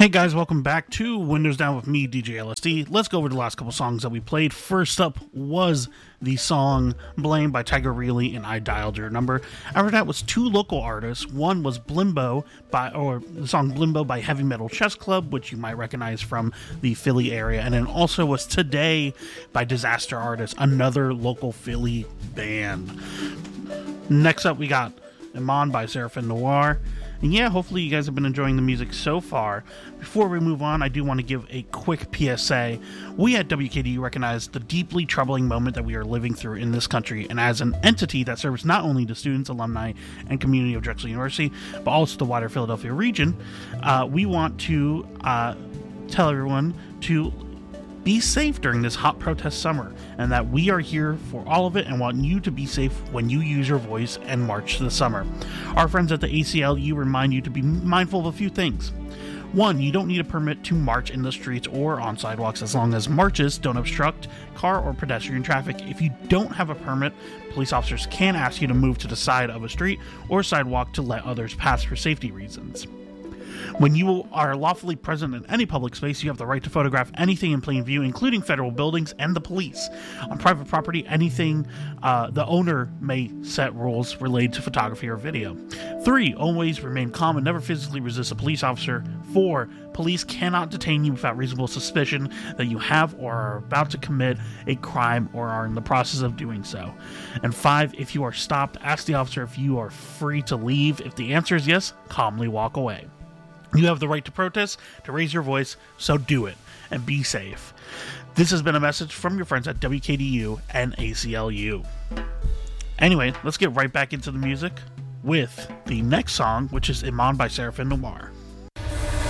Hey guys, welcome back to Windows Down with me, DJ LSD. Let's go over the last couple songs that we played. First up was the song Blame by Tiger Reilly and I Dialed Your Number. After that was two local artists. One was the song Blimbo by Heavy Metal Chess Club, which you might recognize from the Philly area. And then also was Today by Disaster Artist, another local Philly band. Next up we got Iman by Seraphim Noir. And yeah, hopefully you guys have been enjoying the music so far. Before we move on, I do want to give a quick PSA. We at WKDU recognize the deeply troubling moment that we are living through in this country, and as an entity that serves not only the students, alumni, and community of Drexel University, but also the wider Philadelphia region, we want to tell everyone to be safe during this hot protest summer, and that we are here for all of it and want you to be safe when you use your voice and march this summer. Our friends at the ACLU remind you to be mindful of a few things. One, you don't need a permit to march in the streets or on sidewalks as long as marches don't obstruct car or pedestrian traffic. If you don't have a permit, police officers can ask you to move to the side of a street or sidewalk to let others pass for safety reasons. When you are lawfully present in any public space, you have the right to photograph anything in plain view, including federal buildings and the police. On private property, anything, the owner may set rules related to photography or video. 3, always remain calm and never physically resist a police officer. 4, police cannot detain you without reasonable suspicion that you have or are about to commit a crime or are in the process of doing so. And 5, if you are stopped, ask the officer if you are free to leave. If the answer is yes, calmly walk away. You have the right to protest, to raise your voice, so do it, and be safe. This has been a message from your friends at WKDU and ACLU. Anyway, let's get right back into the music with the next song, which is Iman by Seraphim Noir.